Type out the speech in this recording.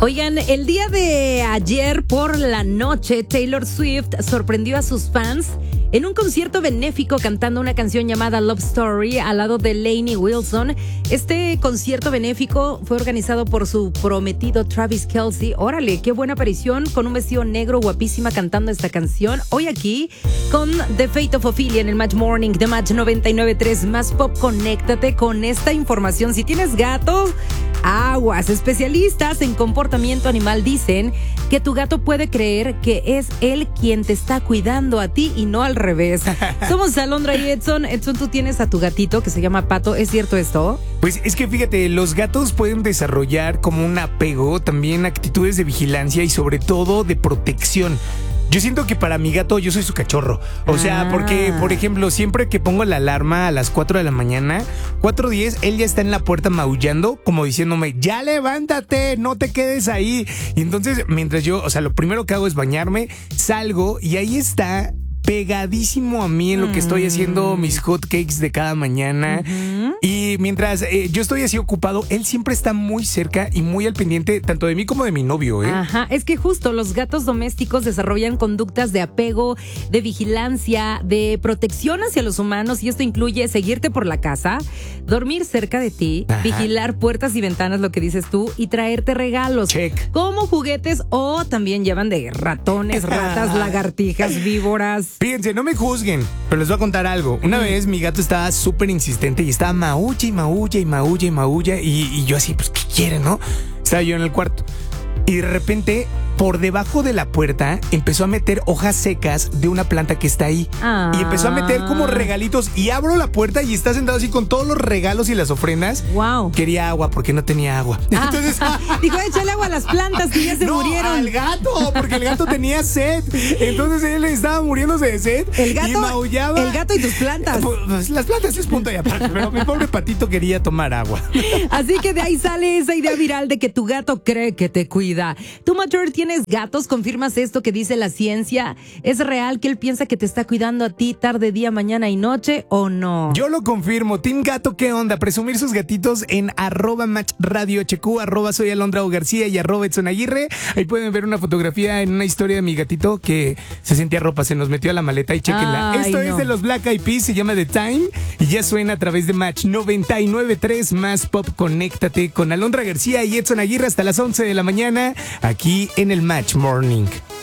Oigan, el día de ayer por la noche, Taylor Swift sorprendió a sus fans en un concierto benéfico cantando una canción llamada Love Story al lado de Lainey Wilson. Este concierto benéfico fue organizado por su prometido Travis Kelce. Órale, qué buena aparición, con un vestido negro, guapísima, cantando esta canción. Hoy aquí con The Fate of Ophelia en el Match Morning de Match 99.3 Más Pop. Conéctate con esta información. Si tienes gatos, aguas. Especialistas en comportamiento animal dicen que tu gato puede creer que es él quien te está cuidando a ti y no al revés. Somos Alondra y Edson. Edson, tú tienes a tu gatito que se llama Pato. ¿Es cierto esto? Pues es que fíjate, los gatos pueden desarrollar como un apego, también actitudes de vigilancia y sobre todo de protección. Yo siento que para mi gato yo soy su cachorro. O sea, porque, por ejemplo, siempre que pongo la alarma a las 4 de la mañana, 4:10, él ya está en la puerta maullando, como diciéndome, ya levántate, no te quedes ahí. Y entonces, mientras yo, o sea, lo primero que hago es bañarme, salgo y ahí está pegadísimo a mí en lo que estoy haciendo mis hot cakes de cada mañana. Y mientras yo estoy así ocupado, él siempre está muy cerca y muy al pendiente tanto de mí como de mi novio, ¿eh? Ajá, es que justo los gatos domésticos desarrollan conductas de apego, de vigilancia, de protección hacia los humanos, y esto incluye seguirte por la casa, dormir cerca de ti, vigilar puertas y ventanas, lo que dices tú, y traerte regalos. Check. Como juguetes, o también llevan de ratones, ratas, lagartijas, víboras. Fíjense, no me juzguen, pero les voy a contar algo. Una vez mi gato estaba súper insistente y estaba maulla y maulla y maulla y maulla. Y yo así, pues, ¿qué quiere, no? Estaba yo en el cuarto. Y de repente, por debajo de la puerta, empezó a meter hojas secas de una planta que está ahí. Y empezó a meter como regalitos. Y abro la puerta y está sentado así con todos los regalos y las ofrendas. Wow. Quería agua porque no tenía agua. Entonces, dijo, échale agua a las plantas que ya se murieron. al gato, porque el gato tenía sed. Entonces él estaba muriéndose de sed. El gato, y maullaba. El gato y tus plantas. Pues, las plantas es punto y aparte, pero mi pobre patito quería tomar agua. Así que de ahí sale esa idea viral de que tu gato cree que te cuida. ¿Tú, Mature, tienes gatos? ¿Confirmas esto que dice la ciencia? ¿Es real que él piensa que te está cuidando a ti tarde, día, mañana y noche o no? Yo lo confirmo. Team Gato, ¿qué onda? Presumir sus gatitos en @MatchRadioHQ, @soy Alondra o García y @Edson Aguirre. Ahí pueden ver una fotografía en una historia de mi gatito que se sentía ropa, se nos metió a la maleta y chequenla. Esto es de los Black Eyed Peas, se llama The Time y ya suena a través de Match 99.3 Más Pop. Conéctate con Alondra García y Edson Aguirre hasta las 11 de la mañana aquí en el Match Morning.